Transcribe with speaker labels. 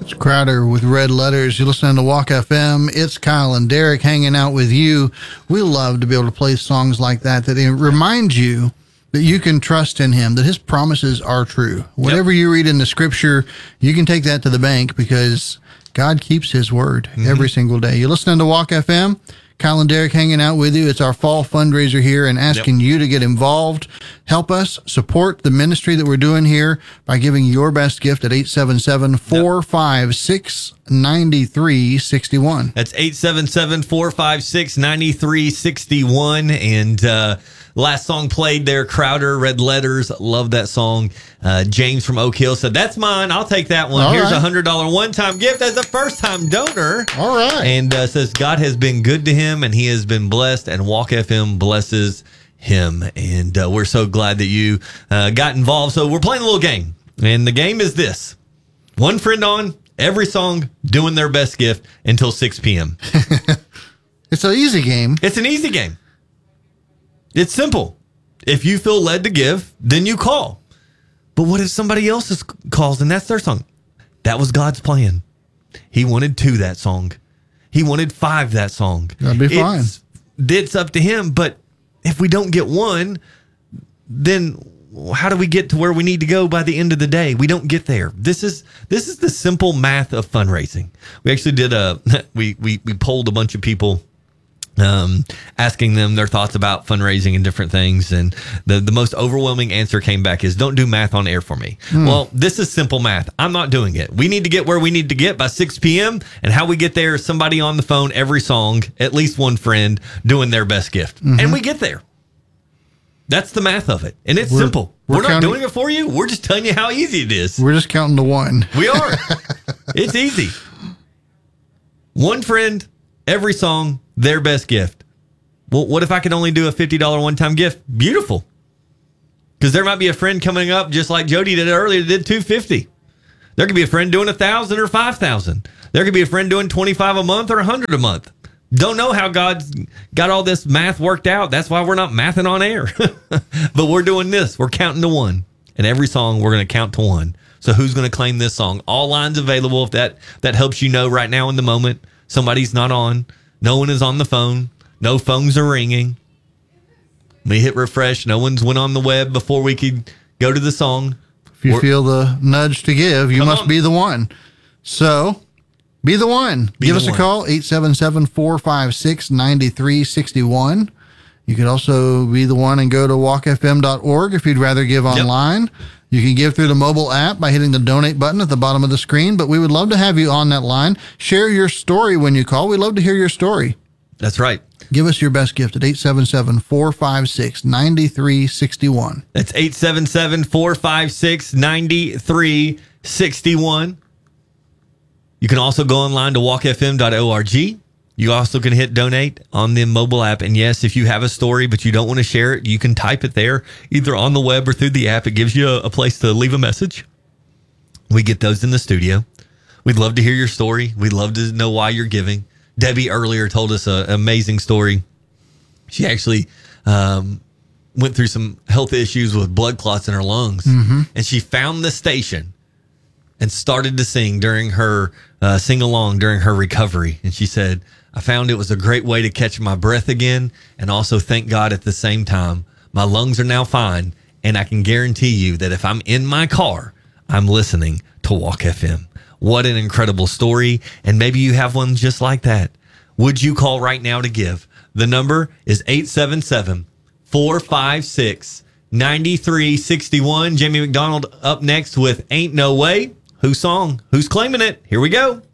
Speaker 1: Crowder with Red Letters. You're listening to Walk FM. It's Kyle and Derek hanging out with you. We love to be able to play songs like that remind you that you can trust in him, that his promises are true. Whatever you read in the scripture, you can take that to the bank because God keeps his word every single day. You're listening to Walk FM. Kyle and Derek hanging out with you. It's our fall fundraiser here and asking you to get involved. Help us support the ministry that we're doing here by giving your best gift at 877-456-9361.
Speaker 2: That's 877-456-9361. And last song played there, Crowder, Red Letters. Love that song. James from Oak Hill said, that's mine. I'll take that one. Here's a $100 one-time gift as a first-time donor.
Speaker 1: All right.
Speaker 2: And says God has been good to him and he has been blessed, and Walk FM blesses him. And we're so glad that you got involved. So we're playing a little game. And the game is this. One friend on, every song doing their best gift until 6 p.m.
Speaker 1: It's an easy game.
Speaker 2: It's an easy game. It's simple. If you feel led to give, then you call. But what if somebody else calls and that's their song? That was God's plan. He wanted 2 that song. He wanted 5 that song.
Speaker 1: That'd be fine.
Speaker 2: It's up to him. But if we don't get one, then how do we get to where we need to go by the end of the day? We don't get there. This is the simple math of fundraising. We actually did we polled a bunch of people, asking them their thoughts about fundraising and different things. And the most overwhelming answer came back is, don't do math on air for me. Well, this is simple math. I'm not doing it. We need to get where we need to get by 6 p.m. And how we get there is somebody on the phone every song, at least one friend doing their best gift. And we get there. That's the math of it. And it's simple. We're not doing it for you. We're just telling you how easy it is.
Speaker 1: We're just counting to 1.
Speaker 2: We are. It's easy. One friend, every song, their best gift. Well, what if I could only do a $50 one-time gift? Beautiful. Because there might be a friend coming up, just like Jody did earlier, that did $250. There could be a friend doing $1,000 or $5,000. There could be a friend doing $25 a month or $100 a month. Don't know how God's got all this math worked out. That's why we're not mathing on air. But we're doing this. We're counting to 1. And every song, we're going to count to 1. So who's going to claim this song? All lines available if that helps you know right now in the moment. Somebody's not on. No one is on the phone. No phones are ringing. We hit refresh. No one's went on the web before we could go to the song.
Speaker 1: If you feel the nudge to give, you must be the one. So be the one. Give us a call, 877-456-9361. You could also be the one and go to walkfm.org if you'd rather give online. You can give through the mobile app by hitting the donate button at the bottom of the screen, but we would love to have you on that line. Share your story when you call. We'd love to hear your story.
Speaker 2: That's right.
Speaker 1: Give us your best gift at 877-456-9361.
Speaker 2: That's 877-456-9361. You can also go online to walkfm.org. You also can hit donate on the mobile app. And yes, if you have a story, but you don't want to share it, you can type it there, either on the web or through the app. It gives you a place to leave a message. We get those in the studio. We'd love to hear your story. We'd love to know why you're giving. Debbie earlier told us an amazing story. She actually went through some health issues with blood clots in her lungs. And she found the station and started to sing during her sing-along during her recovery. And she said, I found it was a great way to catch my breath again and also thank God at the same time. My lungs are now fine, and I can guarantee you that if I'm in my car, I'm listening to Walk FM. What an incredible story, and maybe you have one just like that. Would you call right now to give? The number is 877-456-9361. Jamie McDonald up next with Ain't No Way. Whose song? Who's claiming it? Here we go.